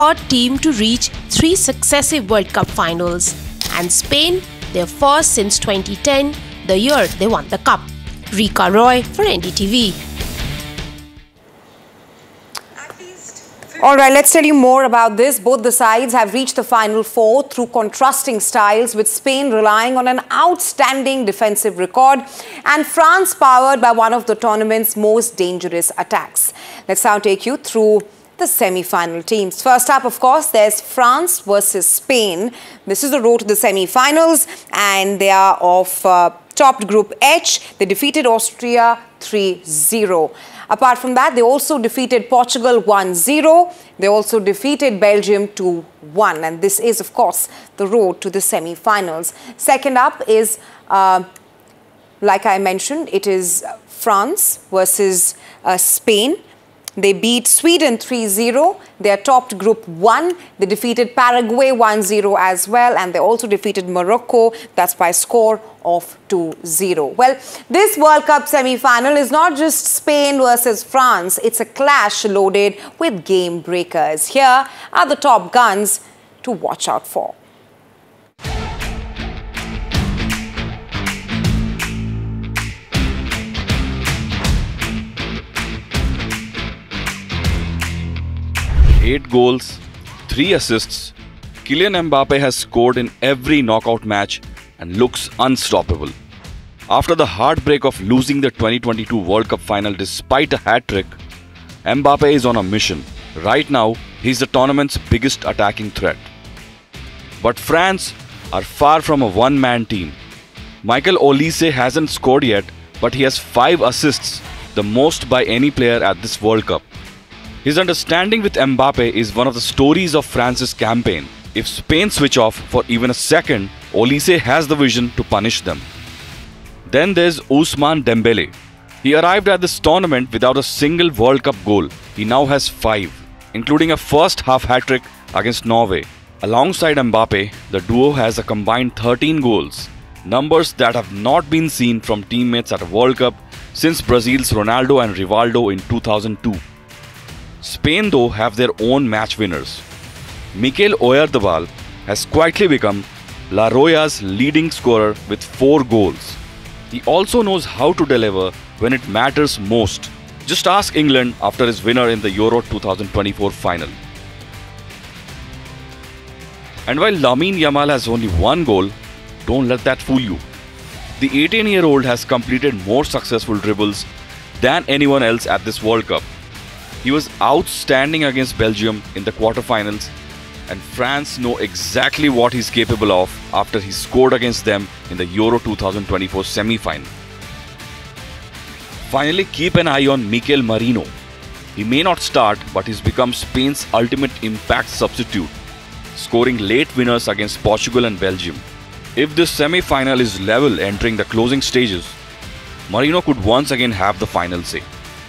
team to reach 3 successive World Cup finals, and Spain, their first since 2010, the year they won the cup. Rika Roy for NDTV. All right, let's tell you more about this. Both the sides have reached the Final Four through contrasting styles, with Spain relying on an outstanding defensive record and France powered by one of the tournament's most dangerous attacks. Let's now take you through the semi-final teams. First up, of course, there's France versus Spain. This is the road to the semi-finals, and they are of topped Group H. They defeated Austria 3-0. Apart from that, they also defeated Portugal 1-0. They also defeated Belgium 2-1. And this is, of course, the road to the semi-finals. Second up is, like I mentioned, it is France versus Spain. They beat Sweden 3-0. They are topped Group 1. They defeated Paraguay 1-0 as well. And they also defeated Morocco. That's by a score of 2-0. Well, this World Cup semi-final is not just Spain versus France. It's a clash loaded with game breakers. Here are the top guns to watch out for. Eight goals, 3 assists. Kylian Mbappe has scored in every knockout match and looks unstoppable. After the heartbreak of losing the 2022 World Cup final despite a hat-trick, Mbappe is on a mission. Right now, he's the tournament's biggest attacking threat. But France are far from a one-man team. Michael Olise hasn't scored yet, but he has 5 assists, the most by any player at this World Cup. His understanding with Mbappe is one of the stories of France's campaign. If Spain switch off for even a second, Olise has the vision to punish them. Then there's Ousmane Dembele. He arrived at this tournament without a single World Cup goal. He now has 5, including a first-half hat-trick against Norway. Alongside Mbappe, the duo has a combined 13 goals, numbers that have not been seen from teammates at a World Cup since Brazil's Ronaldo and Rivaldo in 2002. Spain, though, have their own match winners. Mikel Oyarzabal has quietly become La Roya's leading scorer with 4 goals. He also knows how to deliver when it matters most. Just ask England after his winner in the Euro 2024 final. And while Lamine Yamal has only 1 goal, don't let that fool you. The 18-year-old has completed more successful dribbles than anyone else at this World Cup. He was outstanding against Belgium in the quarterfinals, and France know exactly what he's capable of after he scored against them in the Euro 2024 semi-final. Finally, keep an eye on Mikel Merino. He may not start, but he's become Spain's ultimate impact substitute, scoring late winners against Portugal and Belgium. If this semi-final is level entering the closing stages, Merino could once again have the final say.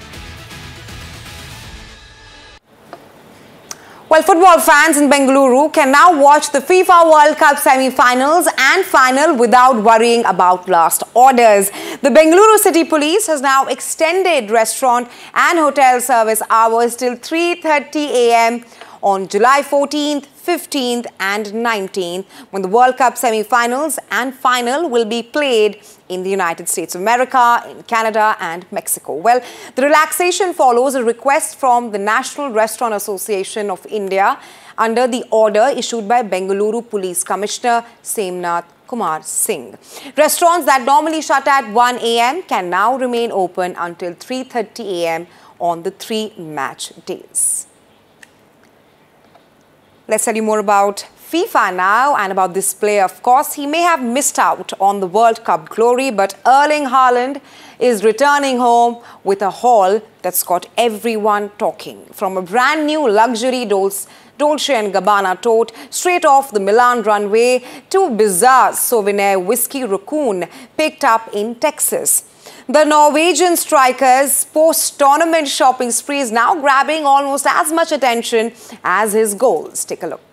Well, football fans in Bengaluru can now watch the FIFA World Cup semi-finals and final without worrying about lost orders. The Bengaluru City Police has now extended restaurant and hotel service hours till 3:30 a.m. on July 14th, 15th and 19th, when the World Cup semi-finals and final will be played in the United States of America, in Canada and Mexico. Well, the relaxation follows a request from the National Restaurant Association of India under the order issued by Bengaluru Police Commissioner Semnath Kumar Singh. Restaurants that normally shut at 1 a.m. can now remain open until 3:30 a.m. on the 3 match days. Let's tell you more about FIFA now and about this player. Of course, he may have missed out on the World Cup glory, but Erling Haaland is returning home with a haul that's got everyone talking. From a brand new luxury Dolce & Gabbana tote straight off the Milan runway to a bizarre souvenir whiskey raccoon picked up in Texas. The Norwegian striker's post-tournament shopping spree is now grabbing almost as much attention as his goals. Take a look.